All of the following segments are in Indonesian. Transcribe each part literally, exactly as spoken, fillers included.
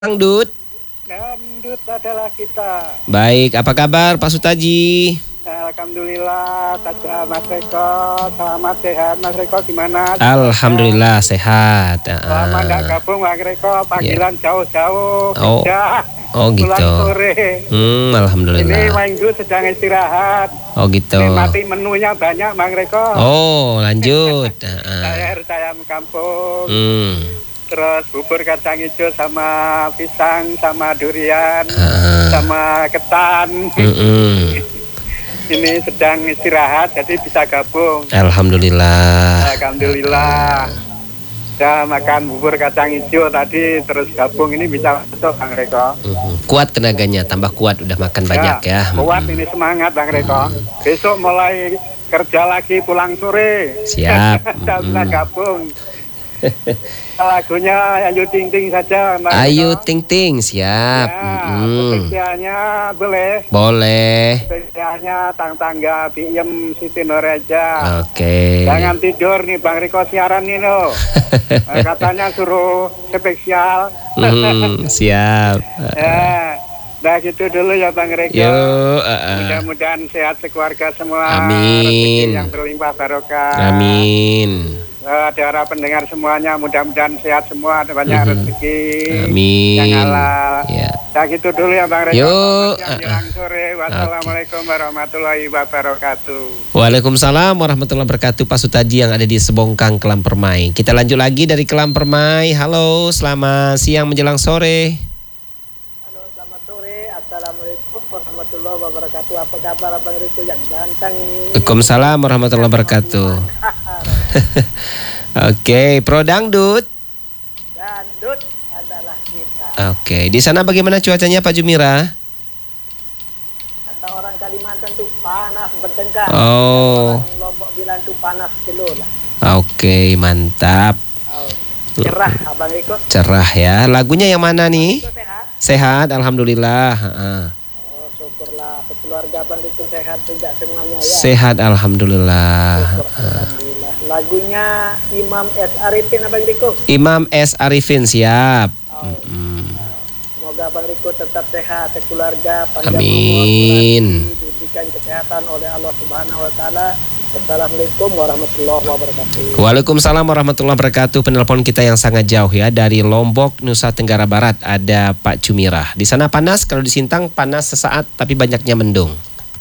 Dangdut. Dangdut adalah kita. Baik, apa kabar Pak Sutaji? Alhamdulillah, Tata Mas Reko, selamat sehat. Mas Reko gimana? Alhamdulillah sehat. Lama nggak gabung Mas Reko, panggilan Ya. jauh-jauh. Oh, kerja, oh gitu. pulang sore. Hmm, Ini alhamdulillah. minggu sedang istirahat. Oh gitu. Nikmati menunya banyak Mas Reko. Oh, lanjut. Saya harus ayam kampung. Hmm. Terus bubur kacang hijau sama pisang sama durian Ah. sama ketan. Mm-mm. Ini sedang istirahat jadi bisa gabung. Alhamdulillah. Alhamdulillah. Saya makan bubur kacang hijau tadi terus gabung ini bisa masuk Bang Reko. Mhm. Kuat tenaganya, tambah kuat udah makan banyak ya. Kuat Mhm. ini semangat Bang Reko. Besok mulai kerja lagi pulang sore. Siap. Kita bisa Mhm. gabung. Lagunya Ayu Ting Ting saja Bang Ayu Reko. Ting Ting, siap. Ya, Mhm. spesialnya boleh. Boleh. Spesialnya Tang Tangga Biem Siti Noreja. Oke. Jangan tidur nih Bang Riko siaran nih loh. Eh, katanya suruh spesial. Hmm, siap. Ya, nah gitu dulu ya Bang Riko. Yuk, uh, uh. Mudah-mudahan sehat sekeluarga semua. Amin. Rezeki yang berlimpah barokah. Amin. Eh, ada para pendengar semuanya mudah-mudahan sehat semua, ada banyak Mhm. rezeki Amin. yang halal. Ya. Nah gitu dulu ya Bang Riko. Yuk, Selamat uh, uh. siang sore. Wassalamualaikum warahmatullahi wabarakatuh. Waalaikumsalam warahmatullahi wabarakatuh. Pak Sutaji yang ada di Sebongkang, Kelam Permai. Kita lanjut lagi dari Kelam Permai. Halo, selamat siang menjelang sore. Halo, selamat sore. Assalamualaikum warahmatullahi wabarakatuh. Apa kabar Abang Riko yang ganteng ini? Waalaikumsalam warahmatullahi wabarakatuh. Oke, Pro Dangdut. Dangdut adalah kita. Oke, di sana bagaimana cuacanya Pak Jumira? Kata orang Kalimantan tuh panas bertengkar. Oh. Orang Lombok bilang tuh panas kilo lah. Oke, mantap. Oh, cerah Abang Riko. Cerah ya. Lagunya yang mana nih? Riko sehat. Sehat, alhamdulillah. Heeh. Oh, syukurlah sekeluarga Abang Riko sehat juga semuanya ya. Sehat, alhamdulillah. Syukur, alhamdulillah. Lagunya Imam S. Arifin Abang Riko. Imam S. Arifin, siap. Oh. Mm-mm. Semoga Bang Riko tetap sehat, sekeluarga panjang Amin. umur, diberikan kesehatan oleh Allah Subhanahu wa taala. Assalamualaikum warahmatullahi wabarakatuh. Waalaikumsalam warahmatullahi wabarakatuh. Penelpon kita yang sangat jauh ya, dari Lombok, Nusa Tenggara Barat, ada Pak Cumirah. Di sana panas, kalau di Sintang panas sesaat tapi banyaknya mendung.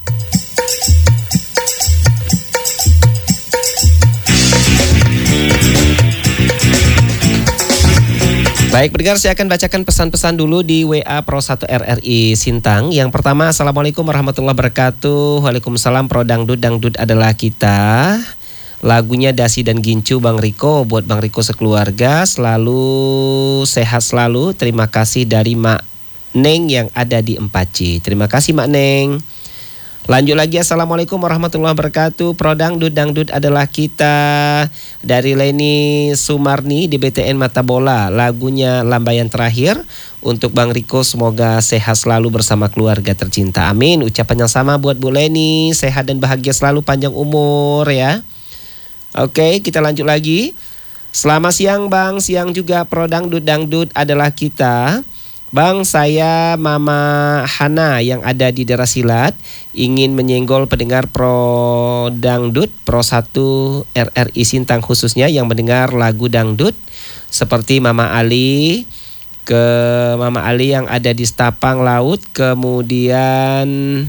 Baik, pendengar, saya akan bacakan pesan-pesan dulu di W A Pro satu R R I Sintang. Yang pertama, Assalamualaikum warahmatullahi wabarakatuh. Waalaikumsalam, Pro Dangdut, Dangdut adalah kita. Lagunya Dasi dan Gincu Bang Riko, buat Bang Riko sekeluarga, selalu sehat selalu. Terima kasih dari Mak Neng yang ada di Empaci. Terima kasih Mak Neng. Lanjut lagi, Assalamualaikum warahmatullahi wabarakatuh. Pro Dangdut, Dangdut adalah kita. Dari Leni Sumarni di B T N Mata Bola. Lagunya Lambaian Terakhir untuk Bang Riko, semoga sehat selalu bersama keluarga tercinta. Amin. Ucapan yang sama buat Bu Leni, sehat dan bahagia selalu, panjang umur ya. Oke, kita lanjut lagi. Selamat siang Bang, siang juga Pro Dangdut, Dangdut adalah kita. Bang, saya Mama Hana yang ada di daerah Silat, ingin menyenggol pendengar Pro Dangdut, Pro satu R R I Sintang khususnya yang mendengar lagu dangdut seperti Mama Ali, ke Mama Ali yang ada di Stapang Laut, kemudian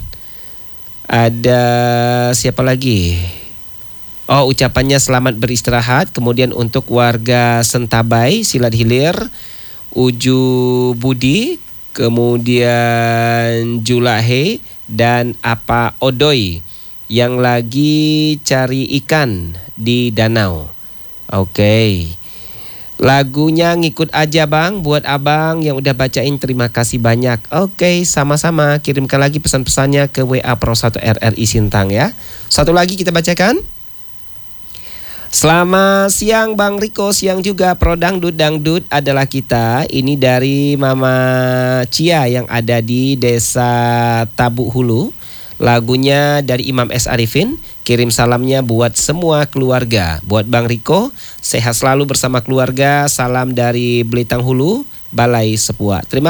ada siapa lagi? Oh, ucapannya selamat beristirahat, kemudian untuk warga Sentabai, Silat Hilir, Uju Budi, kemudian Julahe dan Apa Odoy yang lagi cari ikan di danau. Oke. Lagunya ngikut aja Bang, buat Abang yang udah bacain, terima kasih banyak. Oke, sama-sama, kirimkan lagi pesan-pesannya ke W A Pro satu R R I Sintang ya. Satu lagi kita bacakan. Selamat siang Bang Riko, siang juga Pro Dangdut, Dangdut adalah kita. Ini dari Mama Cia yang ada di Desa Tabuk Hulu. Lagunya dari Imam S. Arifin. Kirim salamnya buat semua keluarga. Buat Bang Riko, sehat selalu bersama keluarga. Salam dari Belitang Hulu, Balai Sepua. Terima